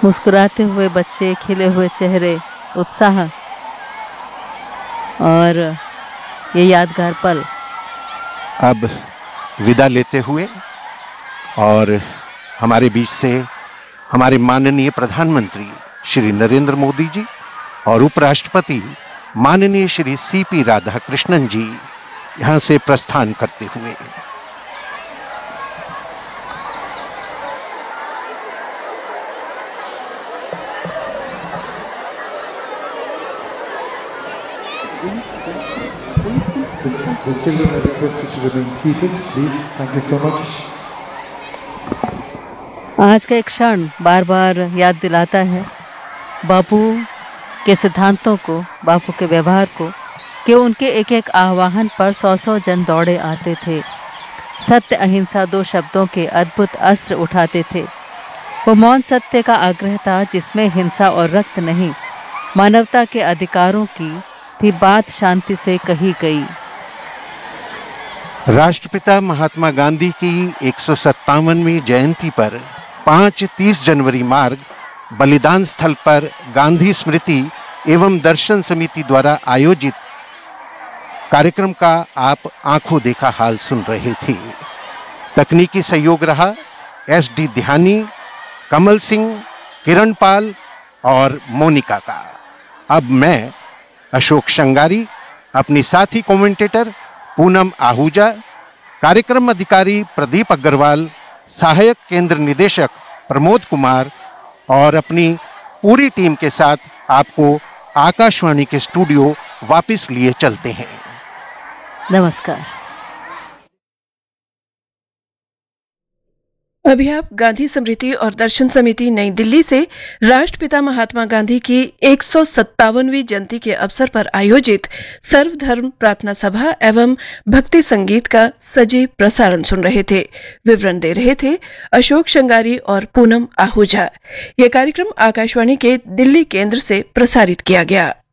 मुस्कुराते हुए बच्चे, खिले हुए चेहरे, उत्साह और ये यादगार पल। अब विदा लेते हुए और हमारे बीच से हमारे माननीय प्रधानमंत्री श्री नरेंद्र मोदी जी और उपराष्ट्रपति माननीय श्री सीपी राधाकृष्णन जी यहां से प्रस्थान करते हुए। The children are requested to remain seated, please. Thank you so much. आज का एक क्षण बार बार याद दिलाता है बापू के सिद्धांतों को, बापू के व्यवहार को, कि उनके एक एक आह्वान पर 100-100 जन दौड़े आते थे। सत्य अहिंसा 2 शब्दों के अद्भुत अस्त्र उठाते थे। वो मौन सत्य का आग्रह था जिसमें हिंसा और रक्त नहीं, मानवता के अधिकारों की भी बात शांति से कही गई। राष्ट्रपिता महात्मा गांधी की 157वीं जयंती पर 5-30 जनवरी मार्ग बलिदान स्थल पर गांधी स्मृति एवं दर्शन समिति द्वारा आयोजित कार्यक्रम का आप आंखों देखा हाल सुन रहे थे। तकनीकी सहयोग रहा SD ध्यानी, कमल सिंह, किरण पाल और मोनिका का। अब मैं अशोक शंगारी, अपनी साथी कमेंटेटर पूनम आहूजा, कार्यक्रम अधिकारी प्रदीप अग्रवाल, सहायक केंद्र निदेशक प्रमोद कुमार और अपनी पूरी टीम के साथ आपको आकाशवाणी के स्टूडियो वापस लिए चलते हैं। नमस्कार। अभी आप गांधी स्मृति और दर्शन समिति नई दिल्ली से राष्ट्रपिता महात्मा गांधी की 157वीं जयंती के अवसर पर आयोजित सर्वधर्म प्रार्थना सभा एवं भक्ति संगीत का सजीव प्रसारण सुन रहे थे। विवरण दे रहे थे अशोक शंगारी और पूनम आहूजा। यह कार्यक्रम आकाशवाणी के दिल्ली केंद्र से प्रसारित किया गया।